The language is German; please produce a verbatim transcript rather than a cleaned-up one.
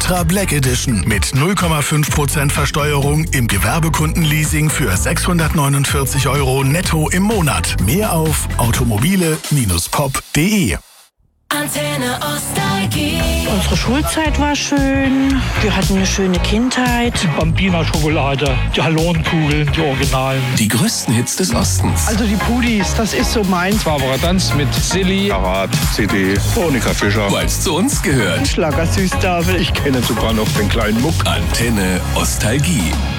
Ultra Black Edition mit null Komma fünf Prozent Versteuerung im Gewerbekundenleasing für sechshundertneunundvierzig Euro netto im Monat. Mehr auf automobile Bindestrich pop punkt de. Antenne Nostalgie. Unsere Schulzeit war schön. Wir hatten eine schöne Kindheit. Die Bambina-Schokolade, die Hallonenkugeln, die Originalen. Die größten Hits des Ostens. Also die Pudis, das ist so meins. Barbara Danz mit Silly. Karat, C D, Monika Fischer. Weil es zu uns gehört. Schlager Süßtafel. Ich kenne sogar noch den kleinen Muck. Antenne Nostalgie.